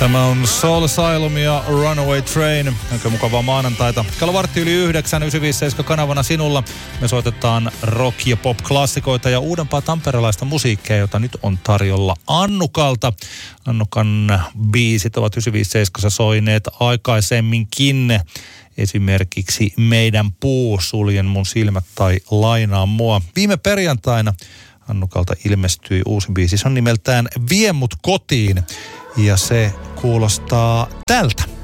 Tämä on Soul Asylum ja Runaway Train. Oikein mukavaa maanantaita. Kello 8:09, 957 kanavana sinulla. Me soitetaan rock- ja pop-klassikoita ja uudempaa tamperelaista musiikkia, jota nyt on tarjolla Annukalta. Annukan biisit ovat 957 soineet aikaisemminkin. Esimerkiksi Meidän puu, Suljen mun silmät tai Lainaa mua. Viime perjantaina Annukalta ilmestyi uusi biisi. Se on nimeltään Vie mut kotiin ja se kuulostaa tältä.